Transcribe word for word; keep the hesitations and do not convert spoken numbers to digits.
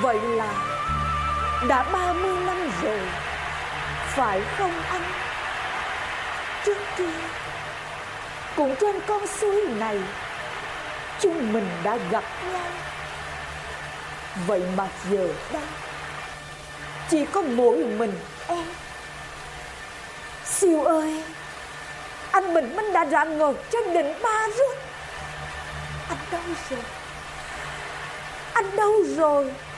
Vậy là đã ba mươi năm rồi, phải không anh? Trước kia cũng trên con suối này chúng mình đã gặp nhau. Vậy mà giờ đây chỉ có mỗi mình em. Siêu ơi, anh Bình Minh đã rạng ngời trên đỉnh Ba Rút. Anh đâu rồi? Anh đâu rồi?